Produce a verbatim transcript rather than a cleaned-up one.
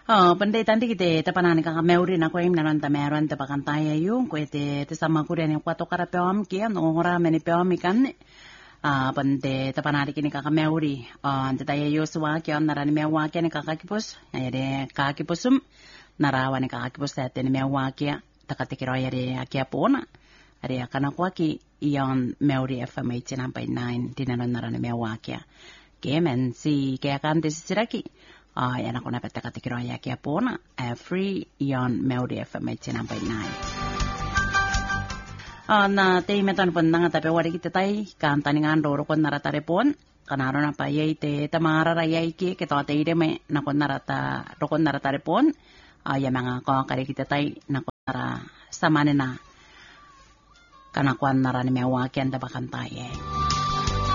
Oh, pandai tandi kite te panani ka meuri na ko imna non ta meron te pakantaya yung ko te te sama kure ni kwato kara peom ki no ngora meni peom ikan ah pande te panani kini ka meuri ah te taya yo suwa ki on narani mewa ki ni ka kakipus ayade kakipusum narawa ni ka kakipus te ni mewa ki takate kiro ayade akia pona are kana kwa ki ion meuri F M nine point nine dinanon narani mewa ki kemen si kaya kan te siraki Ah, yana ko na pete katikiro ya kia pona free ion Melody F M nine point nine. Ah, na te meton pon nanga tape wari kita tai kan taningan ro kon narata repon kanaro na pa yai te tamara ra yai ki ke to te ide me na kon narata ro kon narata repon ah ya manga ko kare kita tai na kon nara samane na kana kwan narani mewa kian da bakan tai.